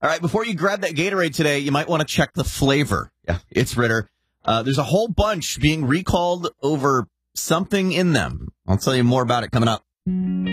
All right, before you grab that Gatorade today, you might want to check the flavor. Yeah, it's Ritter. There's a whole bunch being recalled over something in them. I'll tell you more about it coming up.